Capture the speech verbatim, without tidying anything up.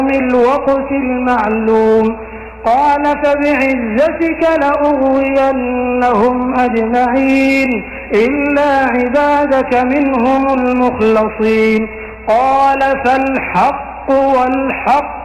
الوقت المعلوم قال فبعزتك لأغوينهم أجمعين إلا عبادك منهم المخلصين قال فالحق والحق